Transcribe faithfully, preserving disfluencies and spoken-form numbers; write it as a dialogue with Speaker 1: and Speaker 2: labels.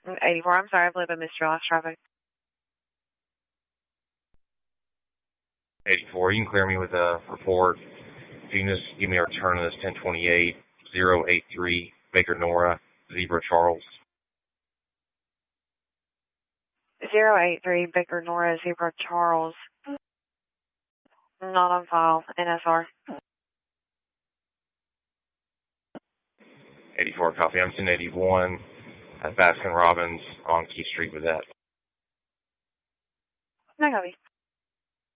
Speaker 1: eighty-four, I'm sorry, I believe I missed your last traffic.
Speaker 2: eighty-four, you can clear me with a report. If you can just give me a return on this ten twenty-eight, zero eight three, Baker Nora, Zebra Charles.
Speaker 1: zero eight three, Baker Nora, Zebra Charles. Not on file, N S R.
Speaker 2: eighty-four, copy. I'm ten eighty-one at Baskin Robbins on Key Street with that.
Speaker 1: No copy.